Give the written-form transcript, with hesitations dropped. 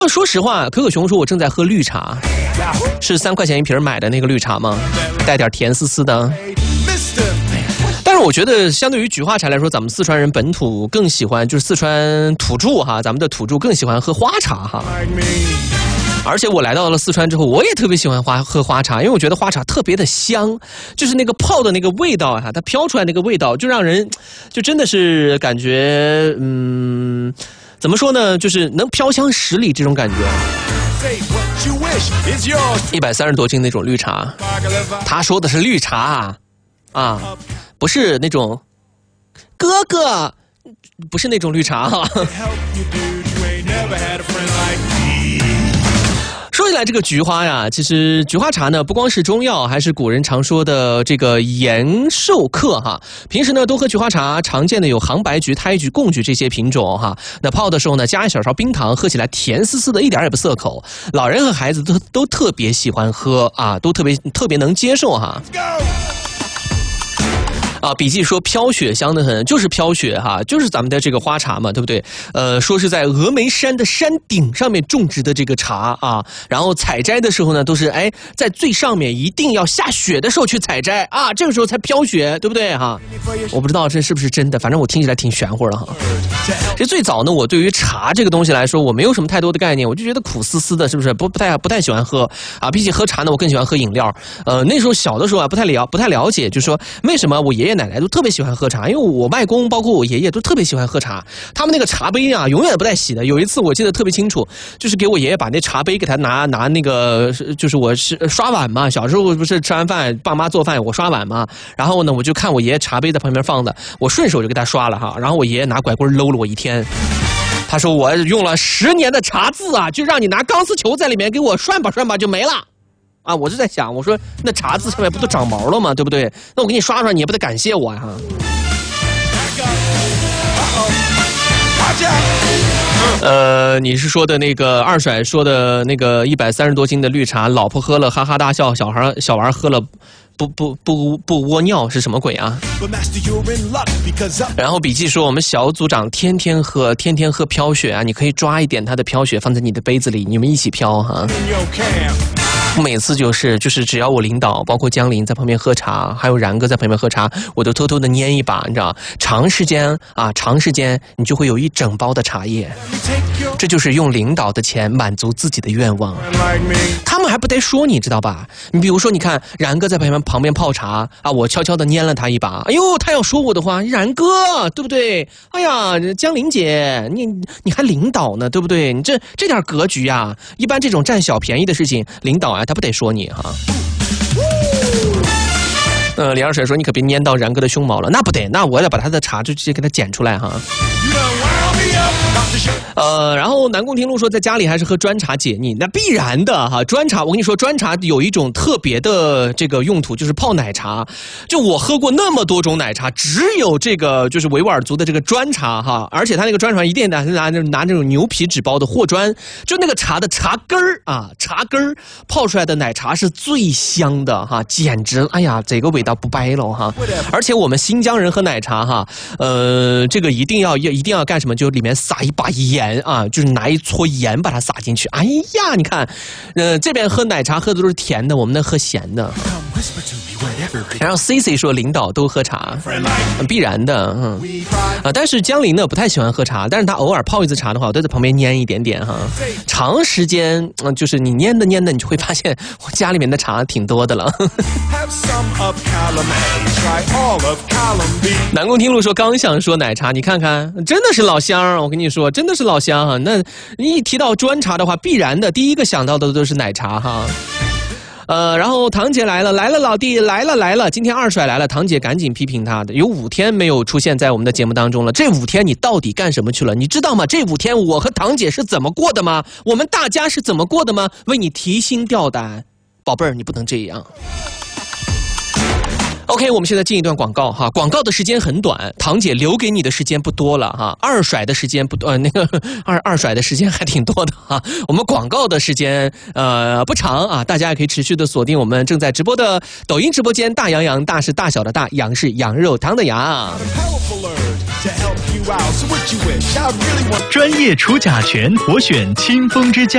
说实话，可可熊说我正在喝绿茶，是3块钱一瓶买的那个绿茶吗？带点甜丝丝的。但是我觉得，相对于菊花茶来说，咱们四川人本土更喜欢，就是四川土著哈，咱们的土著更喜欢喝花茶哈。而且我来到了四川之后，我也特别喜欢喝花茶，因为我觉得花茶特别的香，就是那个泡的那个味道啊，它飘出来那个味道，就让人就真的是感觉怎么说呢，就是能飘香10里这种感觉。130多斤那种绿茶，他说的是绿茶啊，不是那种哥哥，不是那种绿茶哈。说起来这个菊花呀，其实菊花茶呢，不光是中药，还是古人常说的这个延寿客哈。平时呢多喝菊花茶，常见的有杭白菊、胎菊、贡菊这些品种哈。那泡的时候呢，加一小勺冰糖，喝起来甜丝丝的，一点也不涩口。老人和孩子都特别喜欢喝啊，都特别能接受哈。啊，笔记说飘雪香得很，就是飘雪哈，就是咱们的这个花茶嘛，对不对？说是在峨眉山的山顶上面种植的这个茶啊，然后采摘的时候呢，都是在最上面一定要下雪的时候去采摘啊，这个时候才飘雪，对不对哈？我不知道这是不是真的，反正我听起来挺玄乎的哈。其实最早呢，我对于茶这个东西来说，我没有什么太多的概念，我就觉得苦丝丝的，是不是？不太喜欢喝啊。比起喝茶呢，我更喜欢喝饮料。那时候小的时候啊，不太了解，就是说为什么我爷爷奶奶都特别喜欢喝茶，因为我外公包括我爷爷都特别喜欢喝茶，他们那个茶杯啊永远不带洗的。有一次我记得特别清楚，就是给我爷爷把那茶杯给他拿那个，就是我是刷碗嘛，小时候不是吃完饭爸妈做饭我刷碗嘛，然后呢我就看我爷爷茶杯在旁边放的，我顺手就给他刷了哈，然后我爷爷拿拐棍搂了我一天。他说我用了10年的茶渍啊，就让你拿钢丝球在里面给我涮吧就没了。啊，我就在想，我说那茶渍上面不都长毛了吗？对不对？那我给你刷刷，你也不得感谢我呀。你是说的那个二甩说的那个130多斤的绿茶，老婆喝了哈哈大笑，小娃喝了不窝尿是什么鬼啊？然后笔记说我们小组长天天喝飘雪啊，你可以抓一点他的飘雪放在你的杯子里，你们一起飘哈。每次就是只要我领导包括江林在旁边喝茶，还有然哥在旁边喝茶，我都偷偷的捏一把，你知道，长时间你就会有一整包的茶叶。这就是用领导的钱满足自己的愿望。他们还不得说，你知道吧？你比如说，你看然哥在旁边泡茶啊，我悄悄的捏了他一把，哎呦，他要说我的话，然哥，对不对？哎呀，江林姐，你还领导呢，对不对？你这点格局啊，一般这种占小便宜的事情，领导啊他不得说你哈。李二水说你可别粘到然哥的胸毛了，那不得，那我要把他的茶就直接给他剪出来哈。然后南宫廷路说在家里还是喝砖茶解腻，那必然的哈。砖茶，我跟你说，砖茶有一种特别的这个用途，就是泡奶茶。就我喝过那么多种奶茶，只有这个就是维吾尔族的这个砖茶哈，而且他那个砖茶一定拿那种牛皮纸包的货砖，就那个茶的茶根儿啊，茶根儿泡出来的奶茶是最香的哈，简直哎呀，这个味道不掰了哈。而且我们新疆人喝奶茶哈，这个一定要干什么？就里面撒一把盐啊，就是拿一撮盐把它撒进去。哎呀，你看，这边喝奶茶喝的都是甜的，我们那喝咸的。然后 CC 说领导都喝茶，必然的，但是江林呢不太喜欢喝茶，但是他偶尔泡一次茶的话，我都在旁边拈一点点哈。长时间就是你拈的，你就会发现我家里面的茶挺多的了。南宫听路说刚想说奶茶，你看看真的是老乡，我跟你说真的是老乡哈。那你一提到砖茶的话，必然的第一个想到的都是奶茶哈。然后堂姐来了，老弟来了，今天二帅来了，堂姐赶紧批评他的，有5天没有出现在我们的节目当中了，这5天你到底干什么去了？你知道吗？这5天我和堂姐是怎么过的吗？我们大家是怎么过的吗？为你提心吊胆，宝贝儿，你不能这样。OK， 我们现在进一段广告哈，广告的时间很短，堂姐留给你的时间不多了哈，二甩的时间二甩的时间还挺多的哈，我们广告的时间不长啊，大家也可以持续的锁定我们正在直播的抖音直播间，大洋洋，大是大小的大，羊是羊肉汤的羊。 专业除甲醛，我选清风之家。